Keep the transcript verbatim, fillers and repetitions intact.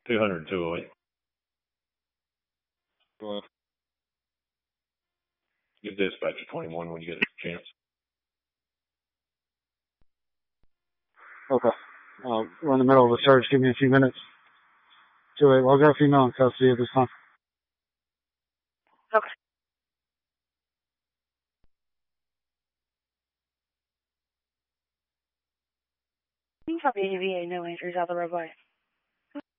two hundred, two oh eight. Go ahead. Give dispatcher twenty-one when you get a chance. Okay. Uh, we're in the middle of a search. Give me a few minutes. two oh eight. Well, I've got a female in custody at this time. Okay. You can copy A V A, no answers out the roadway.